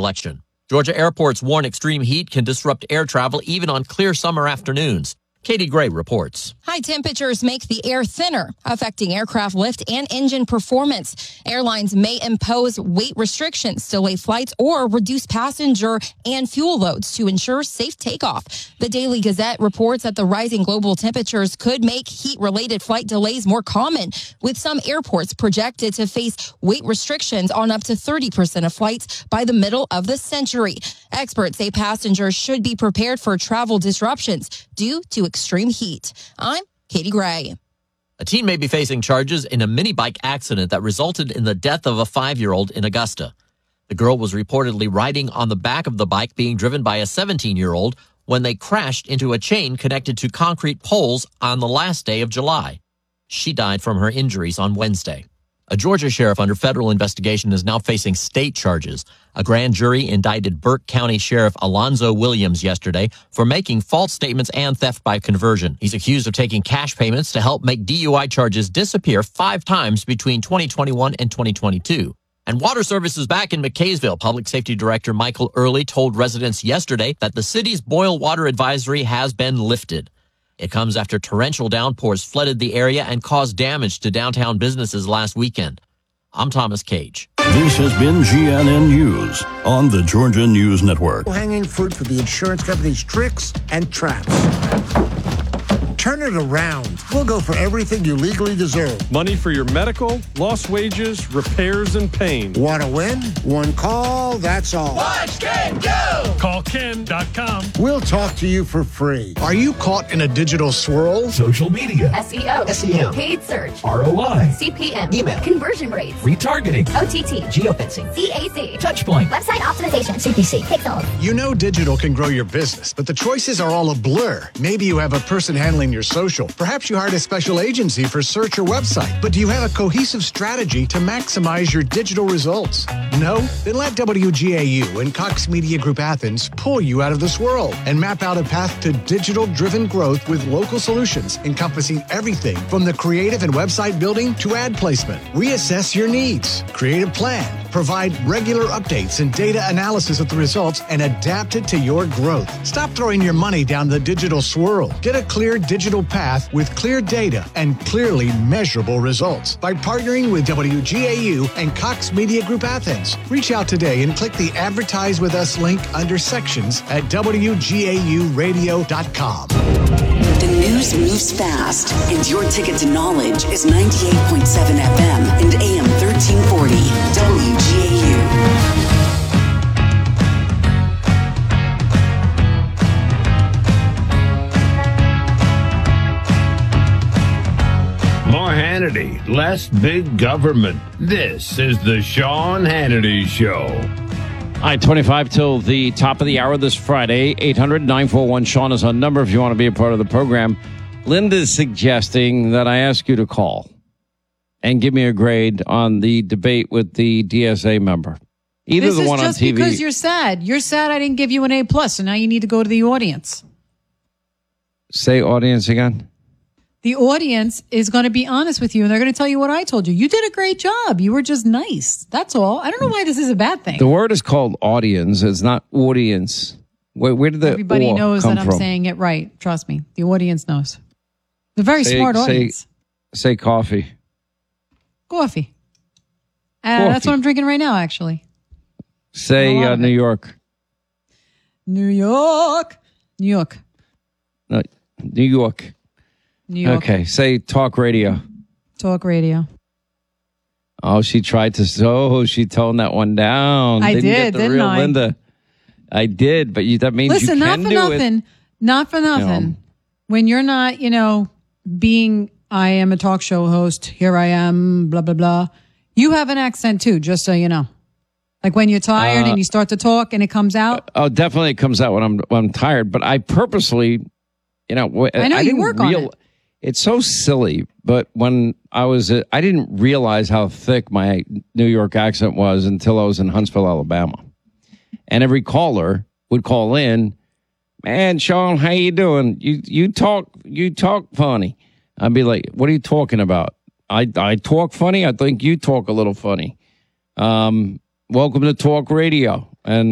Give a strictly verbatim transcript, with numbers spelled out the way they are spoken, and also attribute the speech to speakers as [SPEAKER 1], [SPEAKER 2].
[SPEAKER 1] election. Georgia airports warn extreme heat can disrupt air travel even on clear summer afternoons. Katie Gray reports.
[SPEAKER 2] High temperatures make the air thinner, affecting aircraft lift and engine performance. Airlines may impose weight restrictions, delay flights, or reduce passenger and fuel loads to ensure safe takeoff. The Daily Gazette reports that the rising global temperatures could make heat-related flight delays more common, with some airports projected to face weight restrictions on up to thirty percent of flights by the middle of the century. Experts say passengers should be prepared for travel disruptions due to extreme heat. I'm Katie Gray.
[SPEAKER 1] A teen may be facing charges in a mini bike accident that resulted in the death of a five-year-old in Augusta. The girl was reportedly riding on the back of the bike being driven by a seventeen-year-old when they crashed into a chain connected to concrete poles on the last day of July. She died from her injuries on Wednesday. A Georgia sheriff under federal investigation is now facing state charges. A grand jury indicted Burke County Sheriff Alonzo Williams yesterday for making false statements and theft by conversion. He's accused of taking cash payments to help make D U I charges disappear five times between twenty twenty-one and twenty twenty-two. And water services back in McKaysville. Public Safety Director Michael Early told residents yesterday that the city's boil water advisory has been lifted. It comes after torrential downpours flooded the area and caused damage to downtown businesses last weekend. I'm Thomas Cage.
[SPEAKER 3] This has been G N N News on the Georgia News Network.
[SPEAKER 4] Hanging fruit for the insurance company's tricks and traps. Turn it around. We'll go for everything you legally deserve.
[SPEAKER 5] Money for your medical, lost wages, repairs, and pain.
[SPEAKER 4] Want to win? One call, that's all.
[SPEAKER 6] Watch, Ken, go!
[SPEAKER 5] Call Ken dot com.
[SPEAKER 4] We'll talk to you for free.
[SPEAKER 7] Are you caught in a digital swirl?
[SPEAKER 8] Social media.
[SPEAKER 9] S E O.
[SPEAKER 8] S E M.
[SPEAKER 9] Paid search.
[SPEAKER 8] R O I.
[SPEAKER 9] C P M.
[SPEAKER 8] Email.
[SPEAKER 9] Conversion rates.
[SPEAKER 8] Retargeting.
[SPEAKER 9] O T T.
[SPEAKER 8] Geofencing.
[SPEAKER 9] C A C.
[SPEAKER 8] Touchpoint.
[SPEAKER 9] Website optimization. C P C. Pixels.
[SPEAKER 7] You know digital can grow your business, but the choices are all a blur. Maybe you have a person handling your social. Perhaps you hired a special agency for search or website, but do you have a cohesive strategy to maximize your digital results? No? Then let W G A U and Cox Media Group Athens pull you out of the swirl and map out a path to digital-driven growth with local solutions encompassing everything from the creative and website building to ad placement. Reassess your needs, create a plan, provide regular updates and data analysis of the results, and adapt it to your growth. Stop throwing your money down the digital swirl. Get a clear digital path with clear data and clearly measurable results by partnering with W G A U and Cox Media Group Athens. Reach out today and click the Advertise With Us link under sections at W G A U radio dot com.
[SPEAKER 10] The news moves fast, and your ticket to knowledge is ninety-eight point seven F M and A M thirteen forty W G A U.
[SPEAKER 11] More Hannity, less big government. This is the Sean Hannity Show.
[SPEAKER 12] All right, twenty-five till the top of the hour this Friday. eight hundred nine four one Sean is our number if you want to be a part of the program. Linda's suggesting that I ask you to call and give me a grade on the debate with the D S A member. Either
[SPEAKER 13] this
[SPEAKER 12] the
[SPEAKER 13] is
[SPEAKER 12] one
[SPEAKER 13] just
[SPEAKER 12] on T V.
[SPEAKER 13] Because you're sad. You're sad I didn't give you an A plus, so now you need to go to the audience.
[SPEAKER 12] Say audience again.
[SPEAKER 13] The audience is going to be honest with you, and they're going to tell you what I told you. You did a great job. You were just nice. That's all. I don't know why this is a bad thing.
[SPEAKER 12] The word is called audience. It's not audience. Where, where did the
[SPEAKER 13] Everybody knows
[SPEAKER 12] come
[SPEAKER 13] that I'm
[SPEAKER 12] from?
[SPEAKER 13] saying it right. Trust me. The audience knows. They're very
[SPEAKER 12] say,
[SPEAKER 13] smart
[SPEAKER 12] say,
[SPEAKER 13] audience.
[SPEAKER 12] Say coffee.
[SPEAKER 13] Coffee. Uh,
[SPEAKER 12] Coffee.
[SPEAKER 13] That's what I'm drinking right now, actually.
[SPEAKER 12] Say uh, New York.
[SPEAKER 13] New York. New York.
[SPEAKER 12] No, New York.
[SPEAKER 13] New York.
[SPEAKER 12] Okay, say talk radio.
[SPEAKER 13] Talk radio.
[SPEAKER 12] Oh, she tried to. Oh, she toned that one down.
[SPEAKER 13] I
[SPEAKER 12] didn't
[SPEAKER 13] did,
[SPEAKER 12] get the
[SPEAKER 13] didn't
[SPEAKER 12] real
[SPEAKER 13] I?
[SPEAKER 12] Linda. I did, but you, that means
[SPEAKER 13] Listen,
[SPEAKER 12] you
[SPEAKER 13] not
[SPEAKER 12] can
[SPEAKER 13] for
[SPEAKER 12] do
[SPEAKER 13] nothing.
[SPEAKER 12] it.
[SPEAKER 13] Not for nothing.
[SPEAKER 12] You know.
[SPEAKER 13] When you're not, you know, being, I am a talk show host. Here I am, blah, blah, blah. You have an accent too, just so you know. Like when you're tired
[SPEAKER 12] Uh,
[SPEAKER 13] and you start to talk and it comes out.
[SPEAKER 12] Oh, definitely it comes out when I'm when I'm tired. But I purposely, you know,
[SPEAKER 13] I know
[SPEAKER 12] I
[SPEAKER 13] you
[SPEAKER 12] didn't
[SPEAKER 13] work on
[SPEAKER 12] real,
[SPEAKER 13] it.
[SPEAKER 12] It's so silly, but when I was, uh, I didn't realize how thick my New York accent was until I was in Huntsville, Alabama. And every caller would call in, man, Sean, how you doing? You you talk you talk funny. I'd be like, what are you talking about? I I talk funny. I think you talk a little funny. Um, welcome to Talk Radio. And